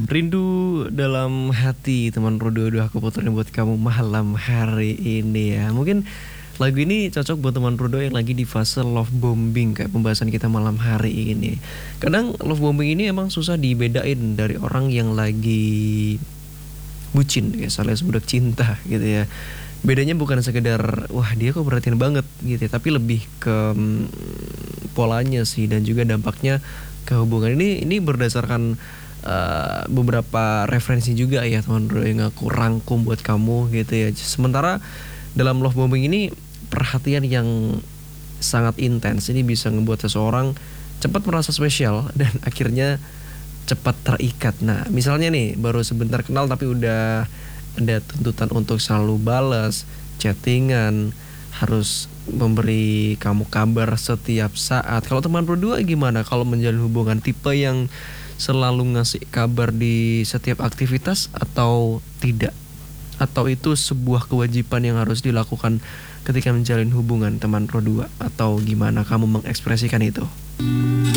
Rindu dalam hati teman Rodo aku puterin buat kamu malam hari ini ya. Mungkin lagu ini cocok buat teman Rodo yang lagi di fase love bombing kayak pembahasan kita malam hari ini. Kadang love bombing ini emang susah dibedain dari orang yang lagi bucin kayak alias budak cinta gitu ya. Bedanya bukan sekedar wah dia kok perhatian banget gitu ya, tapi lebih ke polanya sih dan juga dampaknya ke hubungan ini berdasarkan beberapa referensi juga ya teman bro yang aku rangkum buat kamu gitu ya. Sementara dalam love bombing ini perhatian yang sangat intens ini bisa ngebuat seseorang cepat merasa spesial dan akhirnya cepat terikat. Nah misalnya nih baru sebentar kenal tapi udah ada tuntutan untuk selalu balas chattingan, harus memberi kamu kabar setiap saat. Kalau teman berdua gimana kalau menjalin hubungan tipe yang selalu ngasih kabar di setiap aktivitas atau tidak? Atau itu sebuah kewajiban yang harus dilakukan ketika menjalin hubungan teman pro 2 atau gimana kamu mengekspresikan itu?